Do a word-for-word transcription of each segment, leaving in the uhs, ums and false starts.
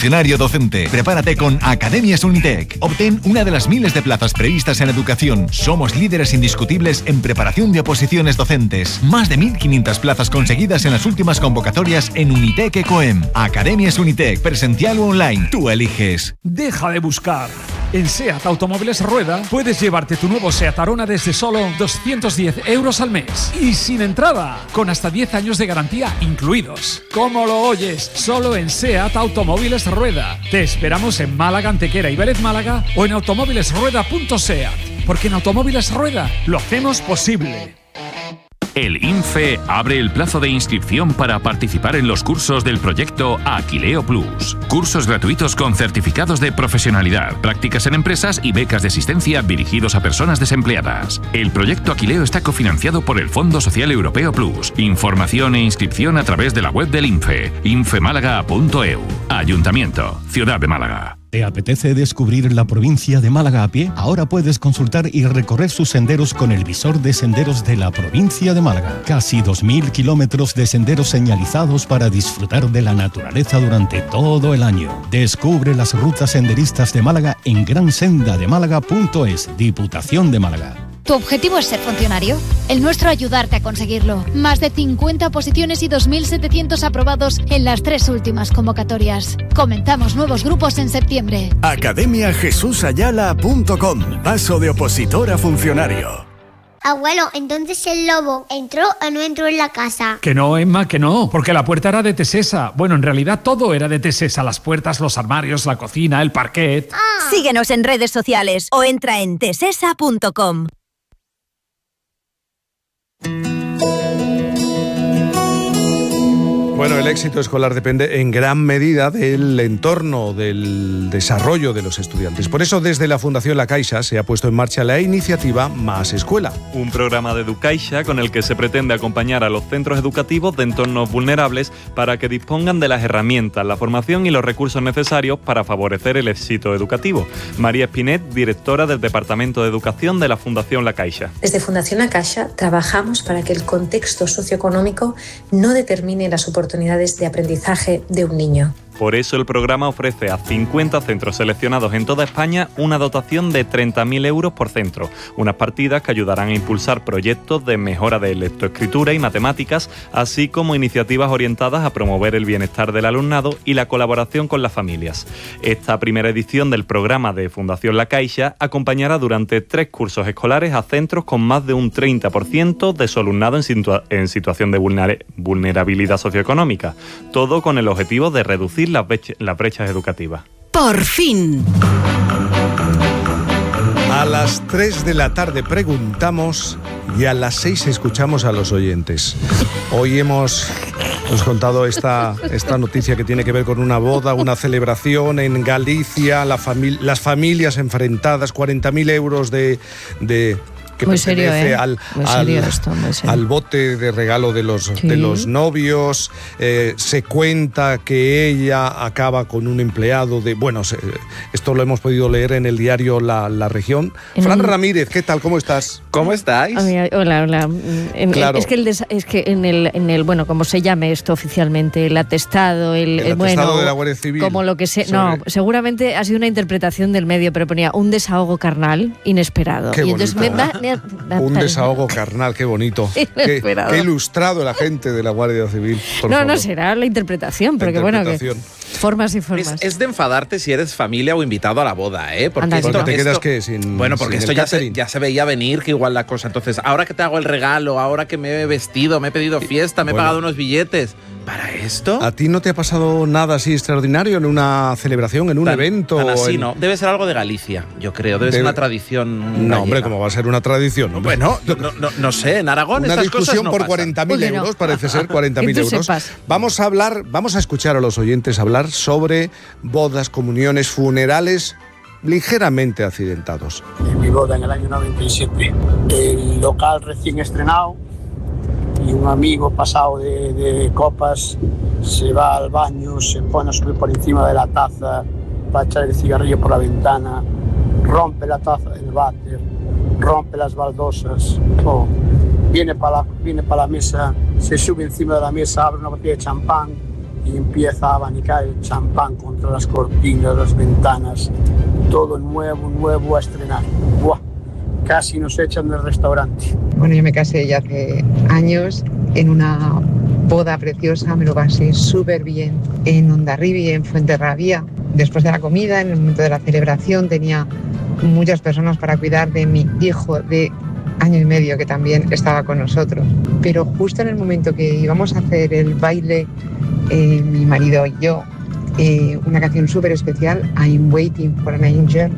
funcionario docente. Prepárate con Academias Unitec. Obtén una de las miles de plazas previstas en educación. Somos líderes indiscutibles en preparación de oposiciones docentes. Más de mil quinientas plazas conseguidas en las últimas convocatorias en Unitec Ecoem. Academias Unitec, presencial o online. Tú eliges. Deja de buscar. En SEAT Automóviles Rueda puedes llevarte tu nuevo SEAT Arona desde solo doscientos diez euros al mes y sin entrada, con hasta diez años de garantía incluidos. ¿Cómo lo oyes? Solo en SEAT Automóviles Rueda. Te esperamos en Málaga, Antequera y Vélez Málaga o en automóvilesrueda punto seat, porque en Automóviles Rueda lo hacemos posible. El INFE abre el plazo de inscripción para participar en los cursos del proyecto Aquileo Plus. Cursos gratuitos con certificados de profesionalidad, prácticas en empresas y becas de asistencia dirigidos a personas desempleadas. El proyecto Aquileo está cofinanciado por el Fondo Social Europeo Plus. Información e inscripción a través de la web del INFE, infemálaga punto e u. Ayuntamiento, Ciudad de Málaga. ¿Te apetece descubrir la provincia de Málaga a pie? Ahora puedes consultar y recorrer sus senderos con el visor de senderos de la provincia de Málaga. Casi dos mil kilómetros de senderos señalizados para disfrutar de la naturaleza durante todo el año. Descubre las rutas senderistas de Málaga en gran senda de málaga punto es, Diputación de Málaga. ¿Tu objetivo es ser funcionario? El nuestro ayudarte a conseguirlo. Más de cincuenta oposiciones y dos mil setecientos aprobados en las tres últimas convocatorias. Comenzamos nuevos grupos en septiembre. academia jesús ayala punto com. Paso de opositor a funcionario. Abuelo, entonces el lobo entró o no entró en la casa. Que no, Emma, que no, porque la puerta era de Tesesa. Bueno, en realidad todo era de Tesesa. Las puertas, los armarios, la cocina, el parquet. Ah. Síguenos en redes sociales o entra en tesesa punto com. Bueno, el éxito escolar depende en gran medida del entorno, del desarrollo de los estudiantes. Por eso, desde la Fundación La Caixa se ha puesto en marcha la iniciativa Más Escuela. Un programa de Educaixa con el que se pretende acompañar a los centros educativos de entornos vulnerables para que dispongan de las herramientas, la formación y los recursos necesarios para favorecer el éxito educativo. María Espinet, directora del Departamento de Educación de la Fundación La Caixa. Desde Fundación La Caixa trabajamos para que el contexto socioeconómico no determine las oportunidades oportunidades de aprendizaje de un niño. Por eso el programa ofrece a cincuenta centros seleccionados en toda España una dotación de treinta mil euros por centro, unas partidas que ayudarán a impulsar proyectos de mejora de lectoescritura y matemáticas, así como iniciativas orientadas a promover el bienestar del alumnado y la colaboración con las familias. Esta primera edición del programa de Fundación La Caixa acompañará durante tres cursos escolares a centros con más de un treinta por ciento de su alumnado en, situa- en situación de vulner- vulnerabilidad socioeconómica, todo con el objetivo de reducir las brechas, las brechas educativas. Por fin. A las tres de la tarde preguntamos y a las seis escuchamos a los oyentes. Hoy hemos, hemos contado esta, esta noticia que tiene que ver con una boda, una celebración en Galicia, la fami- las familias enfrentadas, cuarenta mil euros de... de que muy pertenece serio, ¿eh? al, muy al, serio esto, muy serio. al bote de regalo de los, sí. de los novios. Eh, se cuenta que ella acaba con un empleado de... Bueno, se, esto lo hemos podido leer en el diario La, La Región. En Fran un... Ramírez, ¿qué tal? ¿Cómo estás? ¿Cómo estáis? Oh, mira, hola, hola. En, claro. Es que, el des, es que en, el, en el, bueno, como se llame esto oficialmente, el atestado, el, el, el bueno, atestado de la Guardia Civil. Como lo que se... sobre... No, seguramente ha sido una interpretación del medio, pero ponía un desahogo carnal inesperado. Qué y entonces me, me, me, me, un desahogo carnal, qué bonito. Qué, qué ilustrado el agente de la Guardia Civil. No, favor. no, será la interpretación, porque bueno, que formas y formas. Es, es de enfadarte si eres familia o invitado a la boda, ¿eh? Porque, Anda, esto, porque te esto, quedas que sin Bueno, porque sin esto ya se, ya se veía venir que igual la cosa. Entonces, ahora que te hago el regalo, ahora que me he vestido, me he pedido fiesta, me he bueno, pagado unos billetes. ¿Para esto? ¿A ti no te ha pasado nada así extraordinario en una celebración, en un tan, evento? Tan así, en... no. Debe ser algo de Galicia, yo creo. Debe, Debe... ser una tradición. No, gallega. hombre, ¿cómo va a ser una tradición? ¿No? Bueno, no, no, no sé, en Aragón una estas discusión cosas no por cuarenta mil euros, no. Parece ser cuarenta mil euros. Sepas. Vamos a hablar, vamos a escuchar a los oyentes hablar sobre bodas, comuniones, funerales ligeramente accidentados. En mi boda en el año noventa y siete, el local recién estrenado y un amigo pasado de, de copas se va al baño, se pone a subir por encima de la taza para echar el cigarrillo por la ventana, rompe la taza del váter, rompe las baldosas, oh, viene para la, viene para la mesa, se sube encima de la mesa, abre una botella de champán, y empieza a abanicar el champán contra las cortinas, las ventanas, todo nuevo, nuevo a estrenar. ¡Buah! Casi nos echan del restaurante. Bueno, yo me casé ya hace años en una boda preciosa, me lo pasé súper bien en Hondarribia, en Fuenterrabía. Después de la comida, en el momento de la celebración, tenía muchas personas para cuidar de mi hijo de año y medio, que también estaba con nosotros. Pero justo en el momento que íbamos a hacer el baile, eh, mi marido y yo, eh, una canción súper especial, I'm Waiting for an Angel,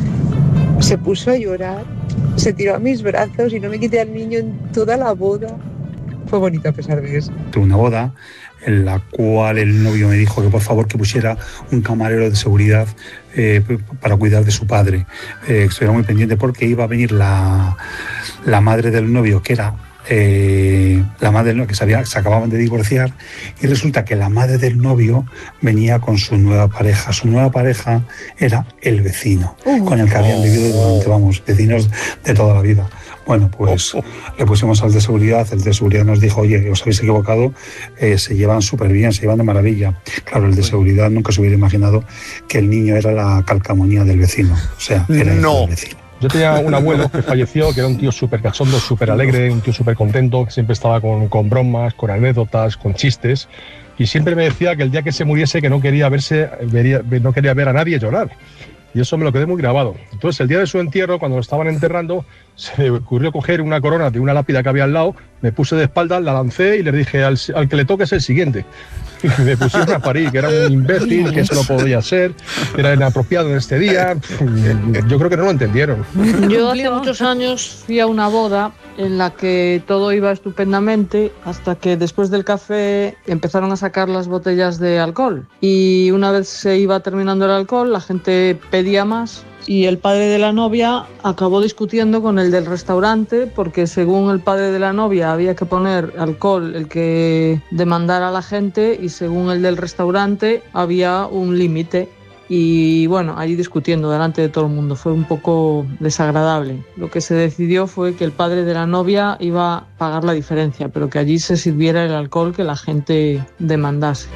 se puso a llorar, se tiró a mis brazos y no me quité al niño en toda la boda. Fue bonito a pesar de eso. Tuve una boda en la cual el novio me dijo que por favor que pusiera un camarero de seguridad eh, para cuidar de su padre. Eh, estuviera muy pendiente porque iba a venir la, la madre del novio, que era eh, la madre del novio, que se, había, se acababan de divorciar, y resulta que la madre del novio venía con su nueva pareja. Su nueva pareja era el vecino, uh, con el que habían vivido durante, vamos, vecinos de toda la vida. Bueno, pues oh, oh. le pusimos al de seguridad, el de seguridad nos dijo, oye, os habéis equivocado, eh, se llevan súper bien, se llevan de maravilla. Claro, el de seguridad nunca se hubiera imaginado que el niño era la calcamonía del vecino, o sea, era no. el vecino. Yo tenía un abuelo que falleció, que era un tío súper cachondo, súper alegre, un tío súper contento, que siempre estaba con, con bromas, con anécdotas, con chistes, y siempre me decía que el día que se muriese, que no quería verse, vería, no quería ver a nadie llorar. Y eso me lo quedé muy grabado. Entonces, el día de su entierro, cuando lo estaban enterrando, se me ocurrió coger una corona de una lápida que había al lado, me puse de espaldas, la lancé y le dije, al, al que le toque es el siguiente. Y me pusieron a parir, que era un imbécil, que eso no podía ser, era inapropiado en este día. Yo creo que no lo entendieron. Yo hace muchos años fui a una boda en la que todo iba estupendamente hasta que después del café empezaron a sacar las botellas de alcohol. Y una vez se iba terminando el alcohol, la gente pedía más. Y el padre de la novia acabó discutiendo con el del restaurante porque según el padre de la novia había que poner alcohol el que demandara a la gente y según el del restaurante había un límite. Y bueno, allí discutiendo delante de todo el mundo. Fue un poco desagradable. Lo que se decidió fue que el padre de la novia iba a pagar la diferencia, pero que allí se sirviera el alcohol que la gente demandase.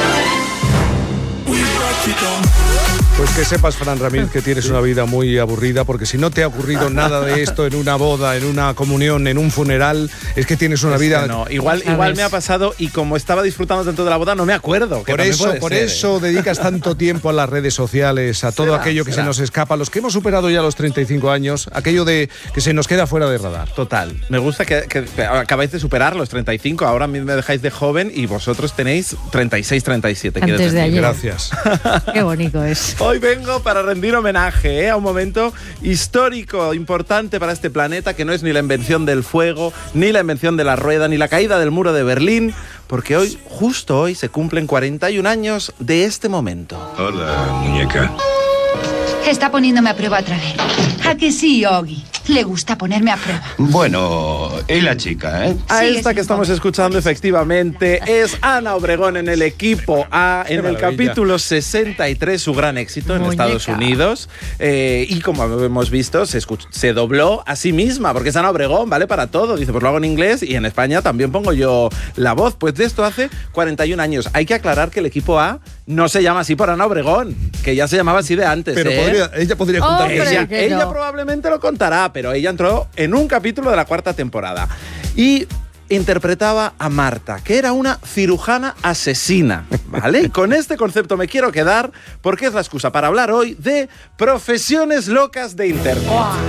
Pues que sepas, Fran Ramírez, que tienes una vida muy aburrida, porque si no te ha ocurrido nada de esto en una boda, en una comunión, en un funeral, es que tienes una es vida... No, igual, igual me ha pasado y como estaba disfrutando tanto de la boda no me acuerdo. Que por eso, por ser, eso ¿eh? dedicas tanto tiempo a las redes sociales, a todo será, aquello que será. se nos escapa, los que hemos superado ya los treinta y cinco años, aquello de que se nos queda fuera de radar. Total. Me gusta que, que acabáis de superar los treinta y cinco, ahora a mí me dejáis de joven y vosotros tenéis treinta y seis, treinta y siete. Antes de ayer. Gracias. Qué bonito es. Hoy vengo para rendir homenaje ¿eh? a un momento histórico, importante para este planeta, que no es ni la invención del fuego, ni la invención de la rueda, ni la caída del muro de Berlín, porque hoy, justo hoy, se cumplen cuarenta y un años de este momento. Hola, muñeca. Está poniéndome a prueba otra vez. ¿A que sí, Ogi? Le gusta ponerme a prueba. Bueno, y la chica, ¿eh? A Sí, esta es que estamos escuchando, efectivamente, es Ana Obregón en el equipo A, en el capítulo sesenta y tres, su gran éxito en Muñeca. Estados Unidos. Eh, y como hemos visto, se, escuch- se dobló a sí misma, porque es Ana Obregón, ¿vale? Para todo. Dice, pues lo hago en inglés y en España también pongo yo la voz. Pues de esto hace cuarenta y un años. Hay que aclarar que el equipo A no se llama así por Ana Obregón, que ya se llamaba así de antes. Pero ¿eh? podría, ella podría contar. Hombre, Ella, que ella no. probablemente lo contará, pero ella entró en un capítulo de la cuarta temporada y interpretaba a Marta, que era una cirujana asesina, ¿vale? Y con este concepto me quiero quedar porque es la excusa para hablar hoy de profesiones locas de Internet.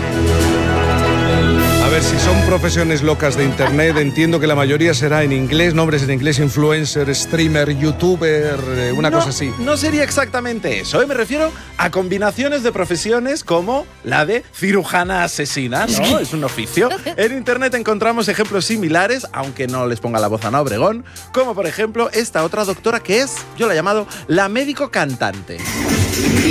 A ver, si son profesiones locas de internet, entiendo que la mayoría será en inglés, nombres en inglés, influencer, streamer, youtuber, eh, una no, cosa así. No sería exactamente eso, ¿eh? Me refiero a combinaciones de profesiones como la de cirujana asesina, ¿no? Es un oficio. En internet encontramos ejemplos similares, aunque no les ponga la voz a Ana Obregón, como por ejemplo esta otra doctora que es, yo la he llamado la médico cantante.